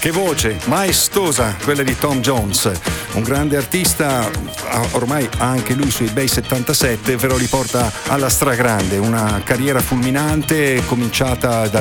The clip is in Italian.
Che voce maestosa quella di Tom Jones, un grande artista, ormai ha anche lui sui bei 77, però li porta alla stragrande, una carriera fulminante cominciata da